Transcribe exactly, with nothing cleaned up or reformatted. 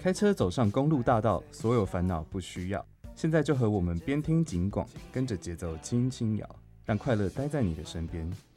开车走上公路大道，所有烦恼不需要。现在就和我们边听警广，跟着节奏轻轻摇，让快乐待在你的身边。